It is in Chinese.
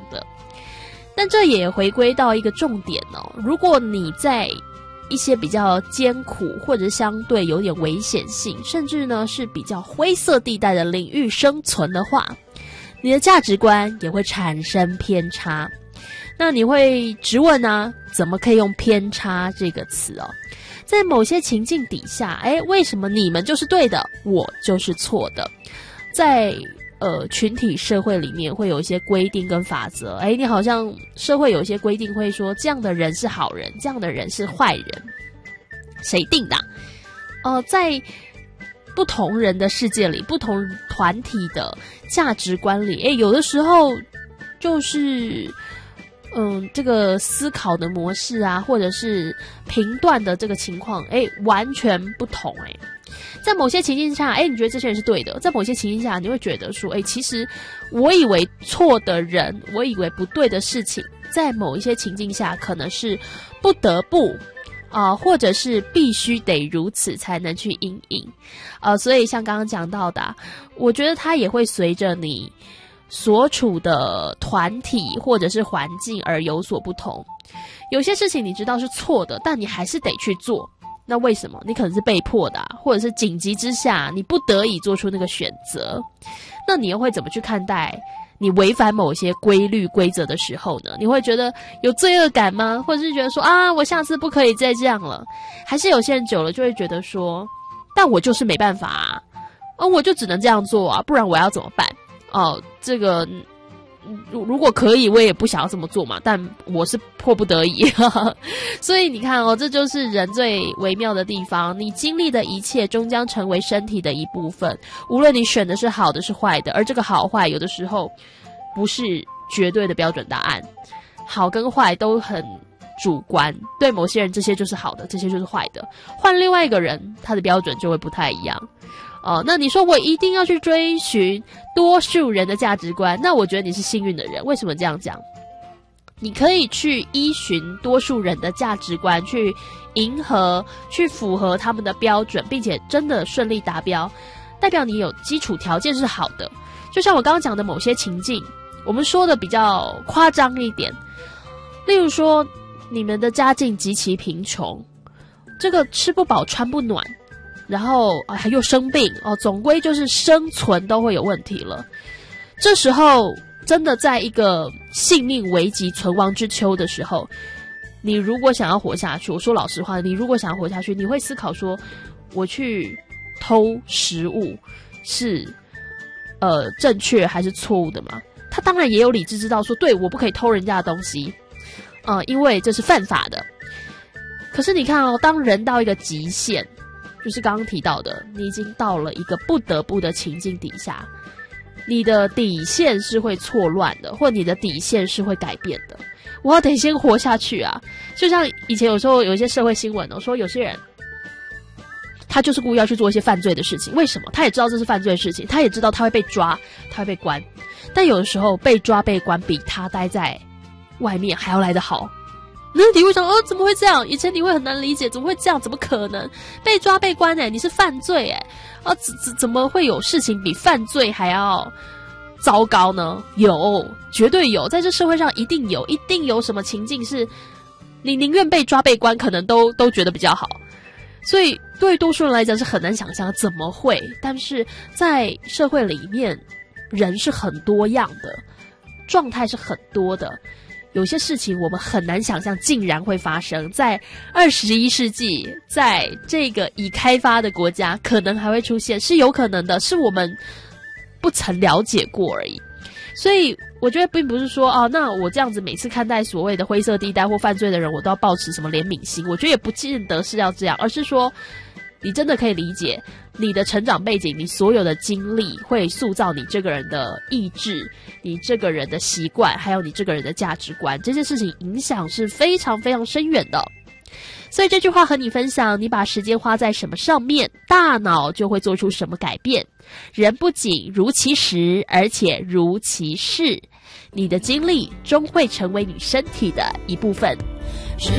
的。但这也回归到一个重点哦，如果你在一些比较艰苦或者相对有点危险性，甚至呢是比较灰色地带的领域生存的话，你的价值观也会产生偏差。那你会质问啊，怎么可以用偏差这个词哦？在某些情境底下，为什么你们就是对的，我就是错的？在群体社会里面会有一些规定跟法则，你好像社会有一些规定会说这样的人是好人，这样的人是坏人，谁定的？在不同人的世界里，不同团体的价值观里，有的时候就是这个思考的模式啊，或者是评断的这个情况，完全不同。在某些情境下，你觉得这些人是对的，在某些情境下，你会觉得说，其实我以为错的人，我以为不对的事情，在某一些情境下可能是不得不或者是必须得如此才能去因应所以像刚刚讲到的我觉得它也会随着你所处的团体或者是环境而有所不同。有些事情你知道是错的，但你还是得去做，那为什么？你可能是被迫的或者是紧急之下你不得已做出那个选择。那你又会怎么去看待你违反某些规律规则的时候呢？你会觉得有罪恶感吗？或者是觉得说我下次不可以再这样了？还是有些人久了就会觉得说，但我就是没办法我就只能这样做不然我要怎么办？这个如果可以我也不想要这么做嘛，但我是迫不得已所以你看这就是人最微妙的地方，你经历的一切终将成为身体的一部分，无论你选的是好的是坏的，而这个好坏有的时候不是绝对的标准答案，好跟坏都很主观，对某些人这些就是好的，这些就是坏的，换另外一个人他的标准就会不太一样那你说我一定要去追寻多数人的价值观，那我觉得你是幸运的人。为什么这样讲？你可以去依循多数人的价值观，去迎合，去符合他们的标准，并且真的顺利达标，代表你有基础条件是好的。就像我刚刚讲的某些情境，我们说的比较夸张一点，例如说你们的家境极其贫穷，这个吃不饱穿不暖，然后还又生病总归就是生存都会有问题了。这时候真的在一个性命危急存亡之秋的时候，你如果想要活下去，我说老实话，你如果想要活下去，你会思考说我去偷食物是正确还是错误的吗？他当然也有理智知道说，对，我不可以偷人家的东西因为这是犯法的。可是你看当人到一个极限，就是刚刚提到的，你已经到了一个不得不的情境底下，你的底线是会错乱的，或你的底线是会改变的。我要得先活下去就像以前有时候有一些社会新闻说有些人他就是故意要去做一些犯罪的事情，为什么？他也知道这是犯罪的事情，他也知道他会被抓，他会被关，但有的时候被抓被关比他待在外面还要来得好。那你会想怎么会这样？以前你会很难理解，怎么会这样？怎么可能被抓被关你是犯罪怎么会有事情比犯罪还要糟糕呢？有，绝对有，在这社会上一定有什么情境是你宁愿被抓被关可能都觉得比较好。所以对多数人来讲是很难想象怎么会，但是在社会里面人是很多样的，状态是很多的，有些事情我们很难想象竟然会发生在21世纪，在这个已开发的国家可能还会出现，是有可能的，是我们不曾了解过而已。所以我觉得并不是说那我这样子每次看待所谓的灰色地带或犯罪的人我都要抱持什么怜悯心，我觉得也不见得是要这样，而是说你真的可以理解你的成长背景，你所有的经历会塑造你这个人的意志，你这个人的习惯，还有你这个人的价值观，这件事情影响是非常非常深远的。所以这句话和你分享，你把时间花在什么上面，大脑就会做出什么改变。人不仅如其时，而且如其事，你的经历终会成为你身体的一部分。